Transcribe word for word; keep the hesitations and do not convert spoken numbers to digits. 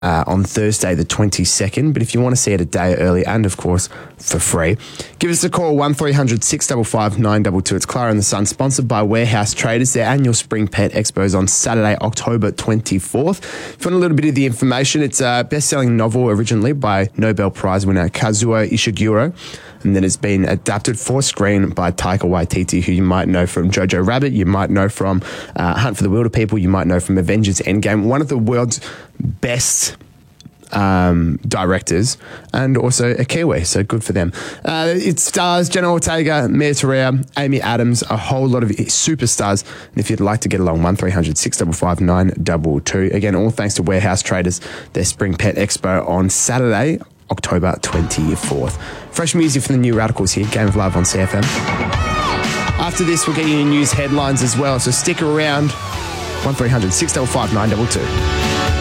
Uh, on Thursday the twenty-second, but if you want to see it a day early and of course for free, give us a call one three hundred six five five nine two two. It's Clara and the Sun, sponsored by Warehouse Traders. Their annual Spring Pet Expo is on Saturday, October twenty-fourth. If you want a little bit of the information, it's a best-selling novel originally by Nobel Prize winner Kazuo Ishiguro, and then it's been adapted for screen by Taika Waititi, who you might know from Jojo Rabbit, you might know from uh, Hunt for the Wilder People, you might know from Avengers Endgame, one of the world's best um, directors, and also a Kiwi, so good for them. Uh, it stars Jenna Ortega, Mia Tarea, Amy Adams, a whole lot of superstars. And if you'd like to get along, one three hundred six five five nine two two. Again, all thanks to Warehouse Traders, their Spring Pet Expo on Saturday, October twenty-fourth. Fresh music from the New Radicals here, Game of Love on C F M. After this, we'll get you news headlines as well, so stick around. one three hundred six five five nine two two.